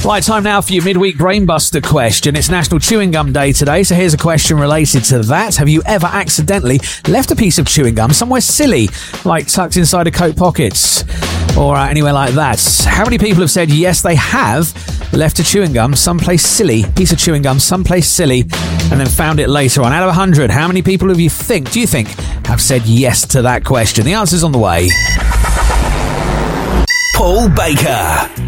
Right, time now for your midweek brainbuster question. It's National Chewing Gum Day today, so here's a question related to that. Have you ever accidentally left a piece of chewing gum somewhere silly, like tucked inside a coat pockets or anywhere like that? How many people have said yes, they have left a chewing gum someplace silly, piece of chewing gum someplace silly, and then found it later on? Out of 100, how many people do you think have said yes to that question? The answer's on the way. Paul Baker.